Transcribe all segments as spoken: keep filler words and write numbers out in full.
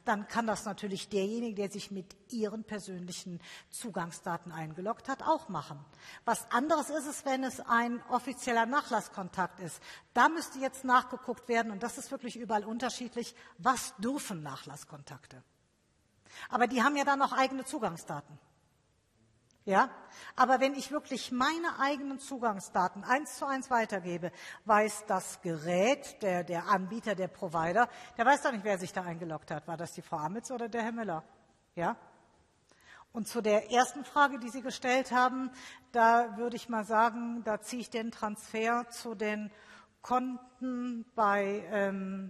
dann kann das natürlich derjenige, der sich mit Ihren persönlichen Zugangsdaten eingeloggt hat, auch machen. Was anderes ist es, wenn es ein offizieller Nachlasskontakt ist. Da müsste jetzt nachgeguckt werden, und das ist wirklich überall unterschiedlich, was dürfen Nachlasskontakte? Aber die haben ja dann noch eigene Zugangsdaten. Ja, aber wenn ich wirklich meine eigenen Zugangsdaten eins zu eins weitergebe, weiß das Gerät, der, der Anbieter, der Provider, der weiß doch nicht, wer sich da eingeloggt hat. War das die Frau Amitz oder der Herr Müller? Ja? Und zu der ersten Frage, die Sie gestellt haben, da würde ich mal sagen, da ziehe ich den Transfer zu den Konten bei, ähm,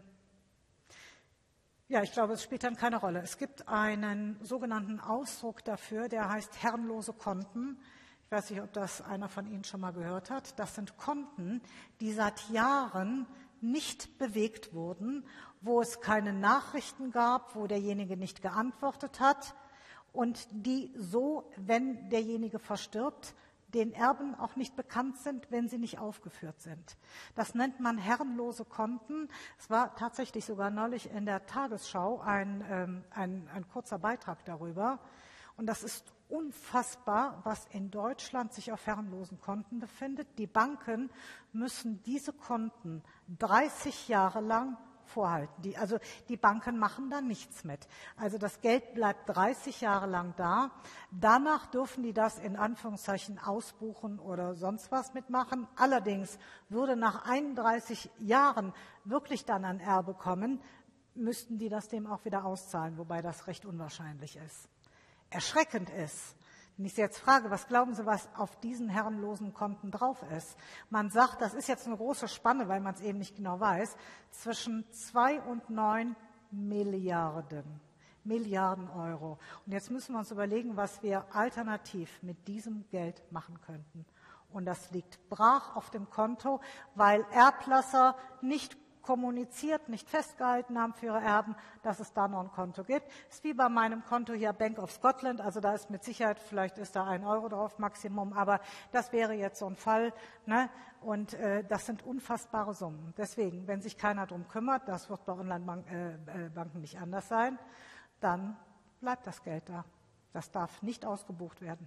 ja, ich glaube, es spielt dann keine Rolle. Es gibt einen sogenannten Ausdruck dafür, der heißt herrenlose Konten. Ich weiß nicht, ob das einer von Ihnen schon mal gehört hat. Das sind Konten, die seit Jahren nicht bewegt wurden, wo es keine Nachrichten gab, wo derjenige nicht geantwortet hat und die so, wenn derjenige verstirbt, den Erben auch nicht bekannt sind, wenn sie nicht aufgeführt sind. Das nennt man herrenlose Konten. Es war tatsächlich sogar neulich in der Tagesschau ein, ähm, ein, ein kurzer Beitrag darüber. Und das ist unfassbar, was in Deutschland sich auf herrenlosen Konten befindet. Die Banken müssen diese Konten dreißig Jahre lang vorhalten. Die, also die Banken machen da nichts mit. Also das Geld bleibt dreißig Jahre lang da. Danach dürfen die das in Anführungszeichen ausbuchen oder sonst was mitmachen. Allerdings würde nach einunddreißig Jahren wirklich dann ein Erbe kommen, müssten die das dem auch wieder auszahlen, wobei das recht unwahrscheinlich ist. Erschreckend ist, wenn ich Sie jetzt frage, was glauben Sie, was auf diesen herrenlosen Konten drauf ist? Man sagt, das ist jetzt eine große Spanne, weil man es eben nicht genau weiß, zwischen zwei und neun Milliarden. Milliarden Euro. Und jetzt müssen wir uns überlegen, was wir alternativ mit diesem Geld machen könnten. Und das liegt brach auf dem Konto, weil Erblasser nicht kommuniziert, nicht festgehalten haben für ihre Erben, dass es da noch ein Konto gibt. Das ist wie bei meinem Konto hier Bank of Scotland, also da ist mit Sicherheit, vielleicht ist da ein Euro drauf Maximum, aber das wäre jetzt so ein Fall, ne? Und äh, das sind unfassbare Summen. Deswegen, wenn sich keiner drum kümmert, das wird bei Online-Banken nicht anders sein, dann bleibt das Geld da. Das darf nicht ausgebucht werden.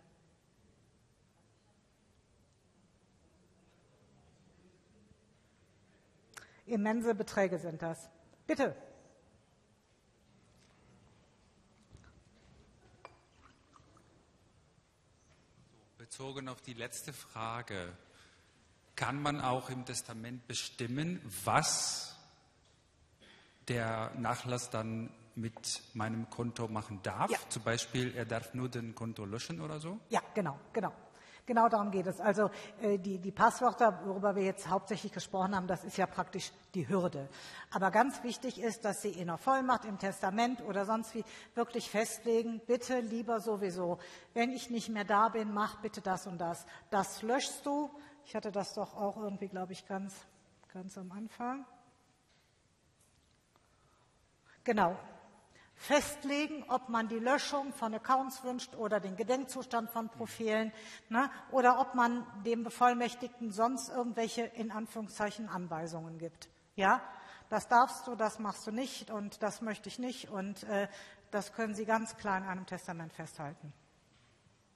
Immense Beträge sind das. Bitte. Bezogen auf die letzte Frage, kann man auch im Testament bestimmen, was der Nachlass dann mit meinem Konto machen darf? Ja. Zum Beispiel, er darf nur den Konto löschen oder so? Ja, genau, genau. Genau darum geht es. Also äh, die, die Passwörter, worüber wir jetzt hauptsächlich gesprochen haben, das ist ja praktisch die Hürde. Aber ganz wichtig ist, dass Sie in der Vollmacht, im Testament oder sonst wie wirklich festlegen, bitte lieber sowieso, wenn ich nicht mehr da bin, mach bitte das und das. Das löschst du. Ich hatte das doch auch irgendwie, glaube ich, ganz, ganz am Anfang. Genau. Festlegen, ob man die Löschung von Accounts wünscht oder den Gedenkzustand von Profilen, ne, oder ob man dem Bevollmächtigten sonst irgendwelche, in Anführungszeichen, Anweisungen gibt. Ja, das darfst du, das machst du nicht und das möchte ich nicht und äh, das können Sie ganz klar in einem Testament festhalten.